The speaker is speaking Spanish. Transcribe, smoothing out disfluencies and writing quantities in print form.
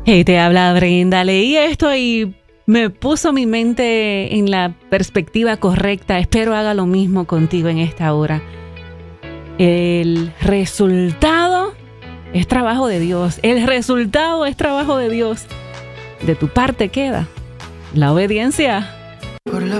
Hey, te habla Brenda. Leí esto y me puso mi mente en la perspectiva correcta. Espero haga lo mismo contigo en esta hora. El resultado es trabajo de Dios. El resultado es trabajo de Dios. De tu parte queda la obediencia. Por la